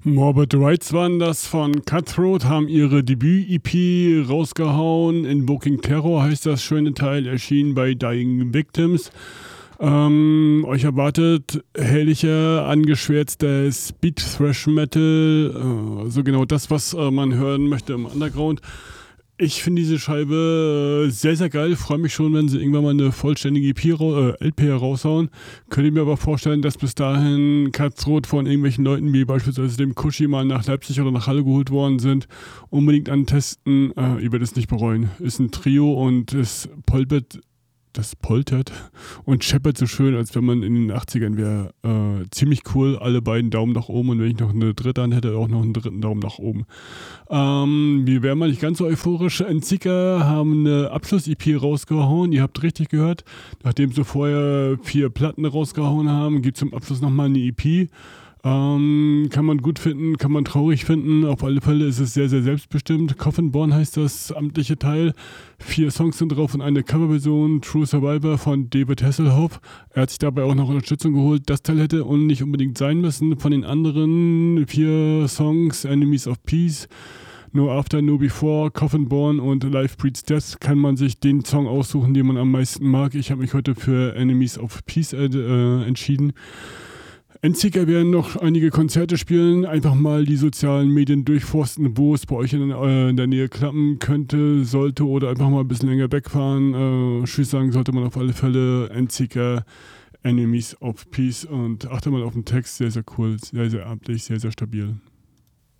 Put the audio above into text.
Morbid Rights waren das von Cutthroat, haben ihre Debüt-EP rausgehauen. Invoking Terror heißt das schöne Teil, erschienen bei Dying Victims. Euch erwartet herrlicher, angeschwärzter Speed-Thrash-Metal, so genau das, was man hören möchte im Underground. Ich finde diese Scheibe sehr, sehr geil. Freue mich schon, wenn sie irgendwann mal eine vollständige LP raushauen. Könnte mir aber vorstellen, dass bis dahin Cutthroat von irgendwelchen Leuten wie beispielsweise dem Kushi mal nach Leipzig oder nach Halle geholt worden sind. Unbedingt antesten. Ihr werdet es nicht bereuen. Ist ein Trio und es poltert und scheppert so schön, als wenn man in den 80ern wäre. Ziemlich cool, alle beiden Daumen nach oben, und wenn ich noch eine dritte Hand hätte, auch noch einen dritten Daumen nach oben. Wir wären mal nicht ganz so euphorisch. Enzika haben eine Abschluss-EP rausgehauen, ihr habt richtig gehört. Nachdem sie vorher 4 Platten rausgehauen haben, gibt es zum Abschluss nochmal eine EP. Kann man gut finden, kann man traurig finden. Auf alle Fälle ist es sehr, sehr selbstbestimmt. Coffin Born heißt das amtliche Teil. 4 Songs sind drauf und eine Coverversion, True Survivor von David Hasselhoff. Er hat sich dabei auch noch Unterstützung geholt. Das Teil hätte und nicht unbedingt sein müssen. Von den anderen 4 Songs, Enemies of Peace, No After, No Before, Coffin Born und Life Breeds Death, kann man sich den Song aussuchen, den man am meisten mag. Ich habe mich heute für Enemies of Peace entschieden. Enzika werden noch einige Konzerte spielen. Einfach mal die sozialen Medien durchforsten, wo es bei euch in der Nähe klappen könnte, sollte, oder einfach mal ein bisschen länger wegfahren. Tschüss sagen sollte man auf alle Fälle. Enzika, Enemies of Peace, und achte mal auf den Text. Sehr, sehr cool, sehr, sehr amtlich, sehr, sehr stabil.